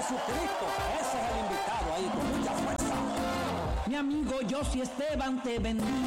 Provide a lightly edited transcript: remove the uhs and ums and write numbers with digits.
Jesucristo. Ese es el invitado ahí, con mucha fuerza. Mi amigo Josy Esteban, te bendiga.